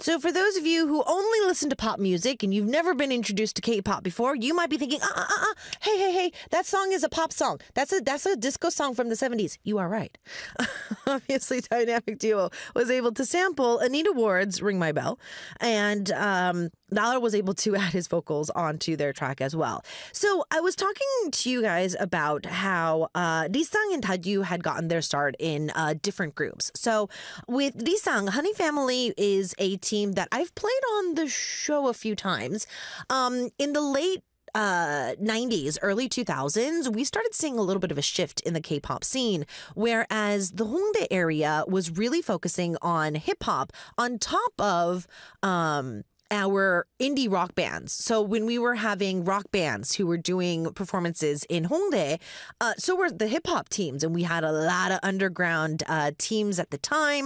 So for those of you who only listen to pop music and you've never been introduced to K-pop before, you might be thinking, hey, that song is a pop song. That's a disco song from the 70s. You are right. Obviously, Dynamic Duo was able to sample Anita Ward's Ring My Bell, and Dollar was able to add his vocals onto their track as well. So I was talking to you guys about how Risang and Tadyu had gotten their start in different groups. So with Risang, Honey Family is a team that I've played on the show a few times. In the late 90s, early 2000s, we started seeing a little bit of a shift in the K-pop scene, whereas the Hongdae area was really focusing on hip-hop on top of our indie rock bands. So when we were having rock bands who were doing performances in Hongdae, so were the hip hop teams, and we had a lot of underground teams at the time.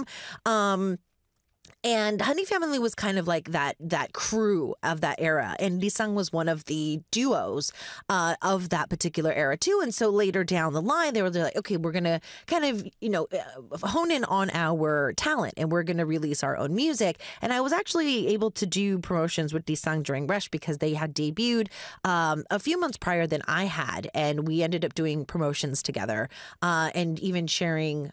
And Honey Family was kind of like that crew of that era. And Risang was one of the duos of that particular era too. And so later down the line, they're like, okay, we're going to kind of, hone in on our talent and we're going to release our own music. And I was actually able to do promotions with Risang during Rush because they had debuted a few months prior than I had. And we ended up doing promotions together and even sharing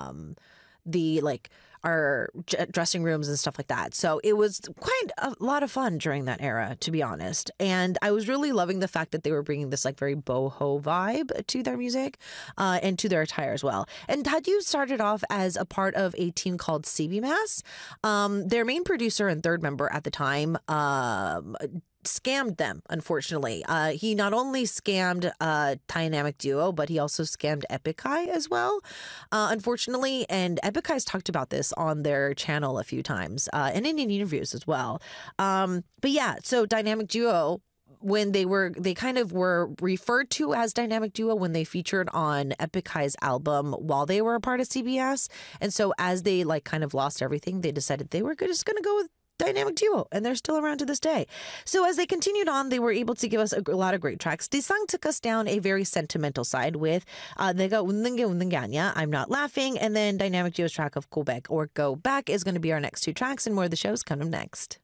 our dressing rooms and stuff like that. So it was quite a lot of fun during that era, to be honest. And I was really loving the fact that they were bringing this very boho vibe to their music and to their attire as well. And Tadyu started off as a part of a team called CB Mass. Their main producer and third member at the time scammed them, unfortunately. He not only scammed Dynamic Duo, but he also scammed Epic High as well, unfortunately. And Epic High's talked about this on their channel a few times and in interviews as well. But yeah, so Dynamic Duo, when they kind of were referred to as Dynamic Duo when they featured on Epic High's album while they were a part of CBS. And so as they kind of lost everything, they decided they were just going to go with Dynamic Duo, and they're still around to this day. So as they continued on, they were able to give us a lot of great tracks. Risang took us down a very sentimental side with 내가 웃는 게 아니야, I'm Not Laughing, and then Dynamic Duo's track of Go Back is going to be our next two tracks, and more of the shows coming up next.